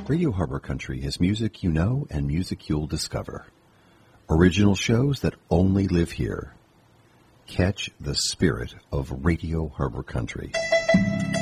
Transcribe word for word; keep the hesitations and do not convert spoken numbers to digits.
Radio Harbor Country is music you know and music you'll discover. Original shows that only live here. Catch the spirit of Radio Harbor Country.